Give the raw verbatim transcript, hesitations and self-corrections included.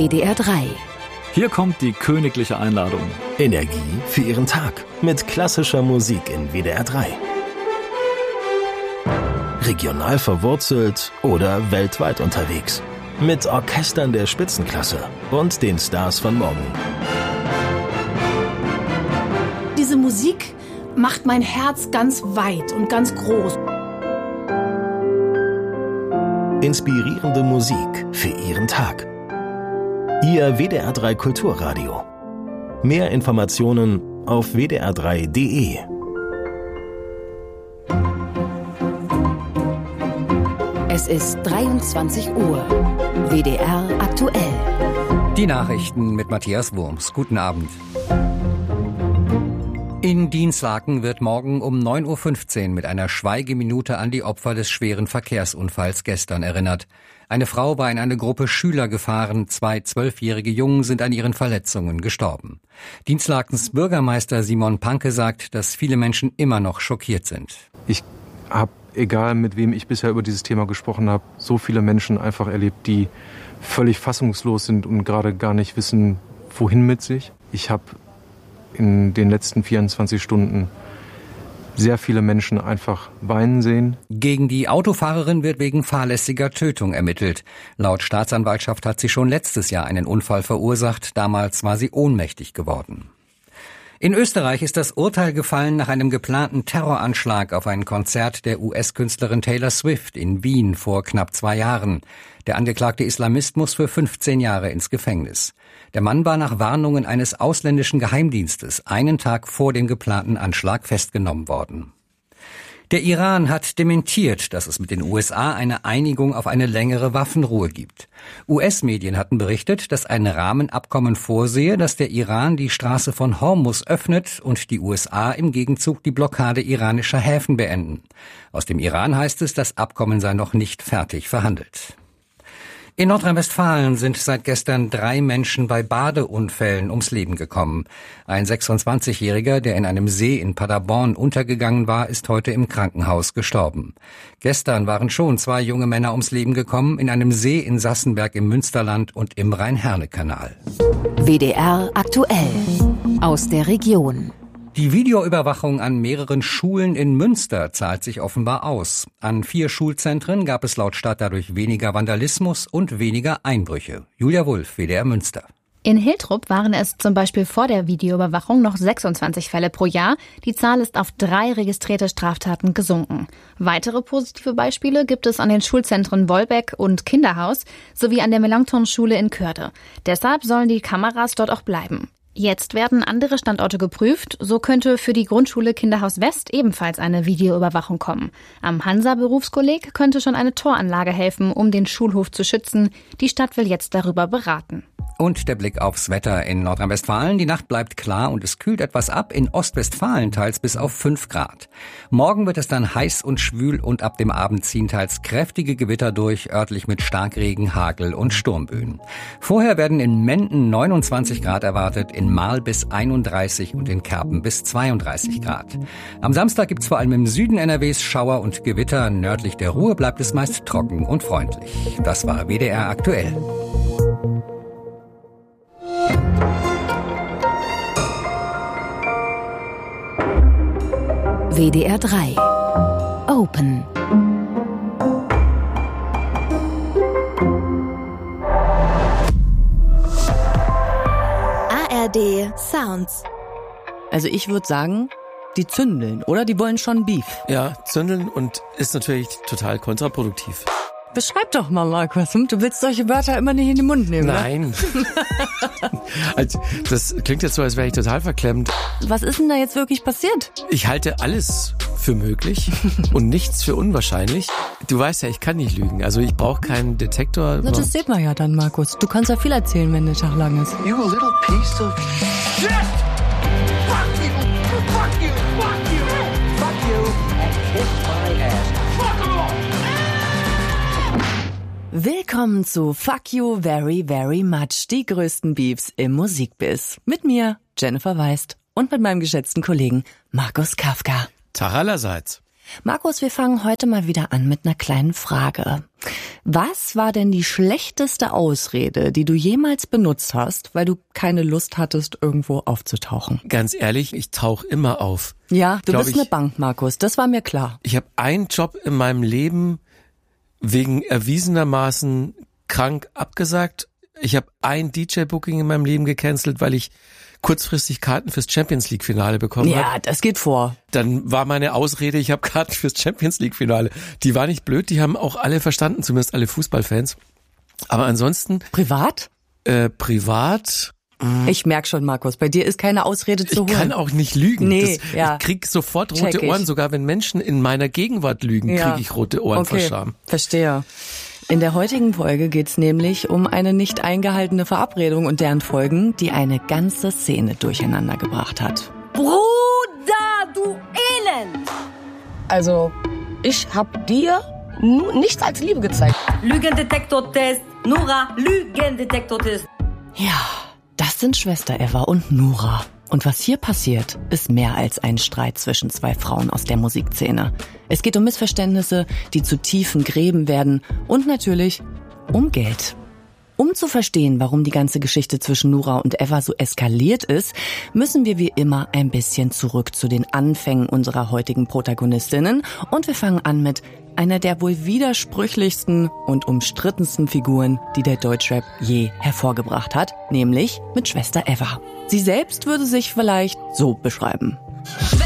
W D R drei. Hier kommt die königliche Einladung. Energie für Ihren Tag mit klassischer Musik in W D R drei. Regional verwurzelt oder weltweit unterwegs. Mit Orchestern der Spitzenklasse und den Stars von morgen. Diese Musik macht mein Herz ganz weit und ganz groß. Inspirierende Musik für Ihren Tag. Ihr W D R drei Kulturradio. Mehr Informationen auf w d r drei punkt d e. Es ist dreiundzwanzig Uhr. W D R aktuell. Die Nachrichten mit Matthias Wurms. Guten Abend. In Dinslaken wird morgen um neun Uhr fünfzehn mit einer Schweigeminute an die Opfer des schweren Verkehrsunfalls gestern erinnert. Eine Frau war in eine Gruppe Schüler gefahren, zwei zwölfjährige Jungen sind an ihren Verletzungen gestorben. Dinslakens Bürgermeister Simon Panke sagt, dass viele Menschen immer noch schockiert sind. Ich habe, egal mit wem ich bisher über dieses Thema gesprochen habe, so viele Menschen einfach erlebt, die völlig fassungslos sind und gerade gar nicht wissen, wohin mit sich. Ich habe in den letzten vierundzwanzig Stunden sehr viele Menschen einfach weinen sehen. Gegen die Autofahrerin wird wegen fahrlässiger Tötung ermittelt. Laut Staatsanwaltschaft hat sie schon letztes Jahr einen Unfall verursacht. Damals war sie ohnmächtig geworden. In Österreich ist das Urteil gefallen nach einem geplanten Terroranschlag auf ein Konzert der U S-Künstlerin Taylor Swift in Wien vor knapp zwei Jahren. Der angeklagte Islamist muss für fünfzehn Jahre ins Gefängnis. Der Mann war nach Warnungen eines ausländischen Geheimdienstes einen Tag vor dem geplanten Anschlag festgenommen worden. Der Iran hat dementiert, dass es mit den U S A eine Einigung auf eine längere Waffenruhe gibt. U S-Medien hatten berichtet, dass ein Rahmenabkommen vorsehe, dass der Iran die Straße von Hormuz öffnet und die U S A im Gegenzug die Blockade iranischer Häfen beenden. Aus dem Iran heißt es, das Abkommen sei noch nicht fertig verhandelt. In Nordrhein-Westfalen sind seit gestern drei Menschen bei Badeunfällen ums Leben gekommen. Ein sechsundzwanzigjähriger, der in einem See in Paderborn untergegangen war, ist heute im Krankenhaus gestorben. Gestern waren schon zwei junge Männer ums Leben gekommen, in einem See in Sassenberg im Münsterland und im Rhein-Herne-Kanal. W D R aktuell. Aus der Region. Die Videoüberwachung an mehreren Schulen in Münster zahlt sich offenbar aus. An vier Schulzentren gab es laut Stadt dadurch weniger Vandalismus und weniger Einbrüche. Julia Wulff, W D R Münster. In Hiltrup waren es zum Beispiel vor der Videoüberwachung noch sechsundzwanzig Fälle pro Jahr. Die Zahl ist auf drei registrierte Straftaten gesunken. Weitere positive Beispiele gibt es an den Schulzentren Wolbeck und Kinderhaus sowie an der Melanchthon-Schule in Körde. Deshalb sollen die Kameras dort auch bleiben. Jetzt werden andere Standorte geprüft. So könnte für die Grundschule Kinderhaus West ebenfalls eine Videoüberwachung kommen. Am Hansa-Berufskolleg könnte schon eine Toranlage helfen, um den Schulhof zu schützen. Die Stadt will jetzt darüber beraten. Und der Blick aufs Wetter in Nordrhein-Westfalen. Die Nacht bleibt klar und es kühlt etwas ab, in Ostwestfalen teils bis auf fünf Grad. Morgen wird es dann heiß und schwül und ab dem Abend ziehen teils kräftige Gewitter durch, örtlich mit Starkregen, Hagel und Sturmböen. Vorher werden in Menden neunundzwanzig Grad erwartet, in Marl bis einunddreißig und in Kerpen bis zweiunddreißig Grad. Am Samstag gibt's vor allem im Süden N R Ws Schauer und Gewitter. Nördlich der Ruhr bleibt es meist trocken und freundlich. Das war W D R aktuell. W D R drei. Open. A R D Sounds. Also ich würde sagen, die zündeln, oder? Die wollen schon Beef. Ja, zündeln und ist natürlich total kontraproduktiv. Beschreib doch mal, Markus. Du willst solche Wörter immer nicht in den Mund nehmen, Nein. Also, das klingt jetzt so, als wäre ich total verklemmt. Was ist denn da jetzt wirklich passiert? Ich halte alles für möglich und nichts für unwahrscheinlich. Du weißt ja, ich kann nicht lügen. Also ich brauche keinen Detektor. Na, das sieht man ja dann, Markus. Du kannst ja viel erzählen, wenn der Tag lang ist. You little piece of shit! Fuck you! Fuck you! Fuck you! Fuck you! And kiss my ass. Fuck them all! Willkommen zu Fuck You Very Very Much, die größten Beefs im Musikbiz. Mit mir, Jennifer Weist, und mit meinem geschätzten Kollegen Markus Kafka. Tag allerseits. Markus, wir fangen heute mal wieder an mit einer kleinen Frage. Was war denn die schlechteste Ausrede, die du jemals benutzt hast, weil du keine Lust hattest, irgendwo aufzutauchen? Ganz ehrlich, ich tauche immer auf. Ja, du Glaub bist ich, eine Bank, Markus, das war mir klar. Ich habe einen Job in meinem Leben wegen erwiesenermaßen krank abgesagt. Ich habe ein D J-Booking in meinem Leben gecancelt, weil ich kurzfristig Karten fürs Champions-League-Finale bekommen habe. Ja, das geht vor. Dann war meine Ausrede, ich habe Karten fürs Champions-League-Finale. Die war nicht blöd, die haben auch alle verstanden, zumindest alle Fußballfans. Aber ansonsten... Privat? Äh, privat... Ich merk schon, Markus, bei dir ist keine Ausrede zu holen. Ich kann auch nicht lügen. Nee, das, ja. Ich krieg sofort rote Check ich. Ohren. Sogar wenn Menschen in meiner Gegenwart lügen, Ja. kriege ich rote Ohren Okay, vor Scham. Verstehe. In der heutigen Folge geht's nämlich um eine nicht eingehaltene Verabredung und deren Folgen, die eine ganze Szene durcheinander gebracht hat. Bruder, du Elend! Also, ich hab dir nu- nichts als Liebe gezeigt. Lügendetektor-Test. Nora, Lügendetektor-Test. Ja, das sind Schwester Eva und Nora. Und was hier passiert, ist mehr als ein Streit zwischen zwei Frauen aus der Musikszene. Es geht um Missverständnisse, die zu tiefen Gräben werden und natürlich um Geld. Um zu verstehen, warum die ganze Geschichte zwischen Nora und Eva so eskaliert ist, müssen wir wie immer ein bisschen zurück zu den Anfängen unserer heutigen Protagonistinnen. Und wir fangen an mit einer der wohl widersprüchlichsten und umstrittensten Figuren, die der Deutschrap je hervorgebracht hat, nämlich mit Schwester Eva. Sie selbst würde sich vielleicht so beschreiben.